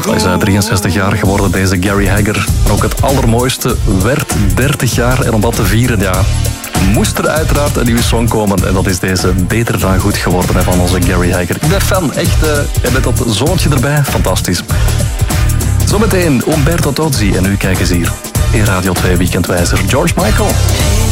Hij is 63 jaar geworden, deze Gary Hagger. Maar ook het allermooiste, werd 30 jaar. En om dat te vieren, ja, moest er uiteraard een nieuwe song komen. En dat is deze Beter dan goed geworden hè, van onze Gary Hagger. Ik ben fan, echt. En met dat zoontje erbij, fantastisch. Zometeen Umberto Tozzi. En nu kijken ze hier in Radio 2 Weekendwijzer. George Michael.